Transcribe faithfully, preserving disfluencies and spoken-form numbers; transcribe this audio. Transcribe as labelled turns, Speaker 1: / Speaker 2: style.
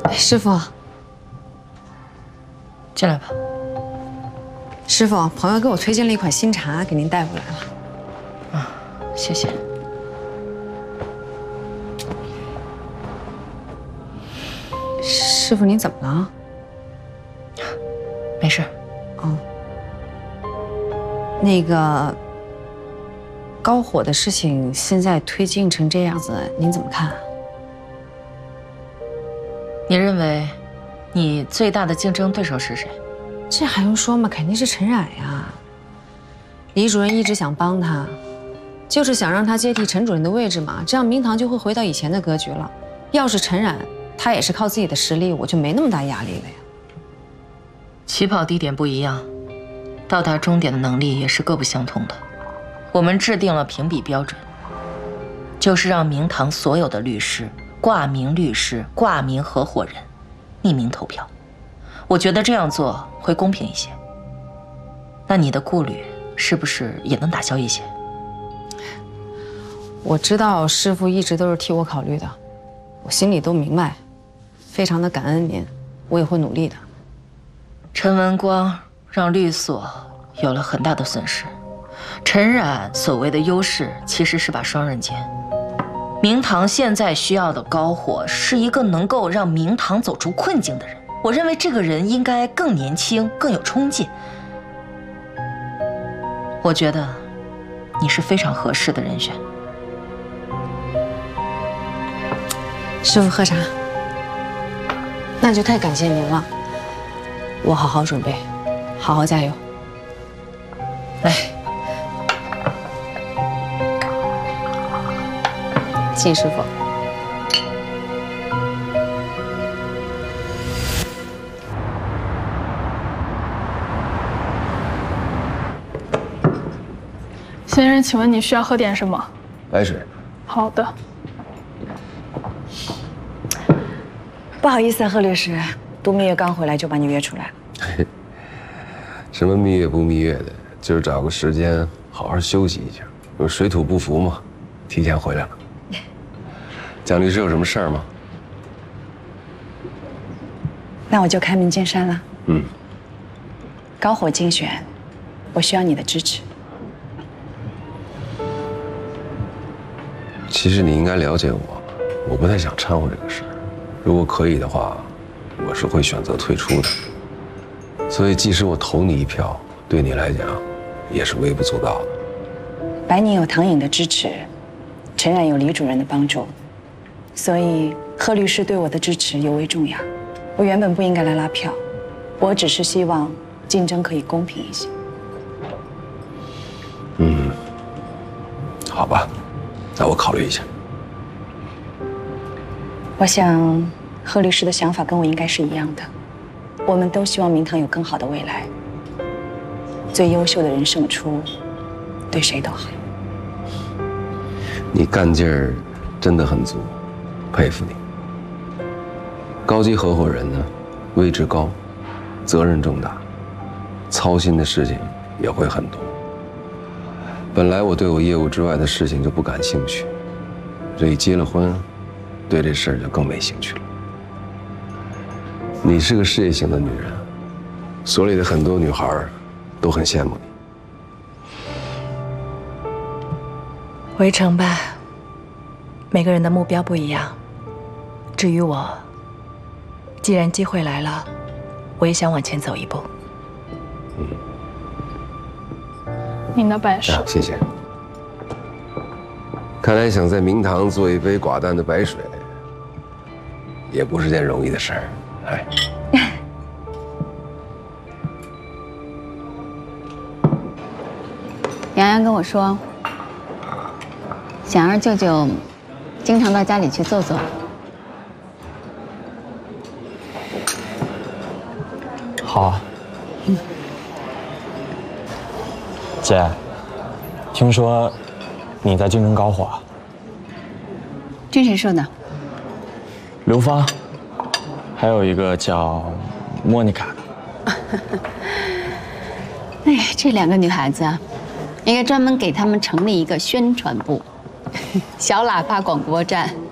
Speaker 1: 师傅，
Speaker 2: 进来吧。
Speaker 1: 师傅，朋友给我推荐了一款新茶，给您带过来了。
Speaker 2: 啊，谢谢。
Speaker 1: 师傅，您怎么了？
Speaker 2: 没事。
Speaker 1: 哦。那个高火的事情现在推进成这样子，您怎么看啊？
Speaker 2: 你认为，你最大的竞争对手是谁？
Speaker 1: 这还用说吗？肯定是陈冉呀。李主任一直想帮他，就是想让他接替陈主任的位置嘛，这样明堂就会回到以前的格局了。要是陈冉，他也是靠自己的实力，我就没那么大压力了呀。
Speaker 2: 起跑地点不一样，到达终点的能力也是各不相同的。我们制定了评比标准，就是让明堂所有的律师。 挂名律师、挂名合伙人，匿名投票，我觉得这样做会公平一些。那你的顾虑是不是也能打消一些？
Speaker 1: 我知道师傅一直都是替我考虑的，我心里都明白，非常的感恩您，我也会努力的。
Speaker 2: 陈文光让律所有了很大的损失，陈冉所谓的优势其实是把双刃剑。 明堂现在需要的高火是一个能够让明堂走出困境的人。我认为这个人应该更年轻，更有冲劲。我觉得你是非常合适的人选。
Speaker 1: 师傅喝茶，那就太感谢您了。我好好准备，好好加油。来。 谢师傅。
Speaker 3: 先生，请问你需要喝点什么？
Speaker 4: 白水。
Speaker 3: 好的。
Speaker 5: 不好意思啊，贺律师，杜蜜月刚回来就把你约出来了。
Speaker 4: 什么蜜月不蜜月的，就是找个时间好好休息一下。有水土不服嘛，提前回来了。 蒋律师有什么事儿吗？
Speaker 5: 那我就开门见山了。
Speaker 4: 嗯。
Speaker 5: 高火竞选，我需要你的支持。
Speaker 4: 其实你应该了解我，我不太想掺和这个事儿。如果可以的话，我是会选择退出的。所以，即使我投你一票，对你来讲，也是微不足道的。
Speaker 5: 白宁有唐颖的支持，陈冉有李主任的帮助。 所以，贺律师对我的支持尤为重要。我原本不应该来拉票，我只是希望竞争可以公平一些。
Speaker 4: 嗯，好吧，那我考虑一下。
Speaker 5: 我想，贺律师的想法跟我应该是一样的。我们都希望明堂有更好的未来。最优秀的人胜出，对谁都好。
Speaker 4: 你干劲儿真的很足。 佩服你。高级合伙人呢，位置高，责任重大，操心的事情也会很多。本来我对我业务之外的事情就不感兴趣，这一结了婚，对这事儿就更没兴趣了。你是个事业型的女人，所里的很多女孩都很羡慕你。
Speaker 5: 围城吧，每个人的目标不一样。 至于我，既然机会来了，我也想往前走一步。
Speaker 3: 嗯，您的白水、
Speaker 4: 啊，谢谢。看来想在明堂做一杯寡淡的白水，也不是件容易的事儿。哎，
Speaker 6: 洋洋跟我说，想让舅舅经常到家里去坐坐。
Speaker 7: 好啊，嗯，姐，听说你在竞争高火？
Speaker 6: 这谁说的？
Speaker 7: 刘芳，还有一个叫莫妮卡的。
Speaker 6: 哎，这两个女孩子啊，应该专门给他们成立一个宣传部，小喇叭广播站。